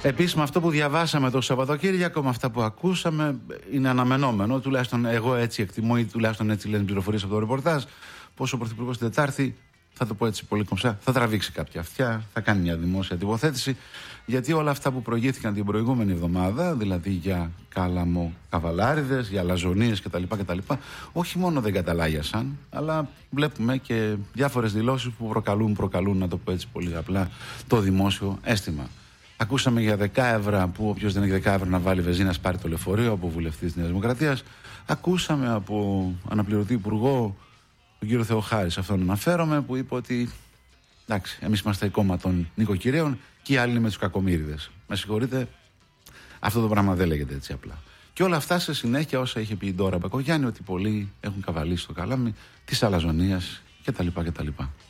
Επίσης, με αυτό που διαβάσαμε το Σαββατοκύριακο, με αυτά που ακούσαμε, είναι αναμενόμενο. Τουλάχιστον εγώ έτσι εκτιμώ, ή τουλάχιστον έτσι λένε πληροφορίες από το ρεπορτάζ, πως ο Πρωθυπουργός την Τετάρτη, θα το πω έτσι πολύ κομψά, θα τραβήξει κάποια αυτιά, θα κάνει μια δημόσια τοποθέτηση. Γιατί όλα αυτά που προηγήθηκαν την προηγούμενη εβδομάδα, δηλαδή για κάλαμο καβαλάριδες, για λαζονίες κτλ., όχι μόνο δεν καταλάγιασαν, αλλά βλέπουμε και διάφορες δηλώσεις που προκαλούν, να το πω έτσι πολύ απλά, το δημόσιο αίσθημα. Ακούσαμε για 10 ευρώ που όποιος δεν έχει 10 ευρώ να βάλει βενζίνα πάρει το λεωφορείο, από βουλευτή της Νέας Δημοκρατίας. Ακούσαμε από αναπληρωτή υπουργό, τον κύριο Θεοχάρη, σε αυτόν αναφέρομαι, που είπε ότι εντάξει, εμείς είμαστε κόμμα των νοικοκυρέων και οι άλλοι είναι με τους κακομοίριδες. Με συγχωρείτε, αυτό το πράγμα δεν λέγεται έτσι απλά. Και όλα αυτά σε συνέχεια όσα είχε πει η Ντόρα Μπακογιάννη, ότι πολλοί έχουν καβαλήσει το καλάμι της αλαζονίας κτλ.